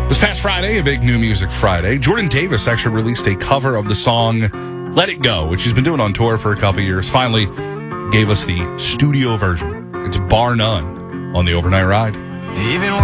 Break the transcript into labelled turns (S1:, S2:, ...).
S1: This past Friday, a big New Music Friday, Jordan Davis actually released a cover of the song Let It Go, which he's been doing on tour for a couple years. Finally gave us the studio version. It's bar none on the Overnight Ride.
S2: Even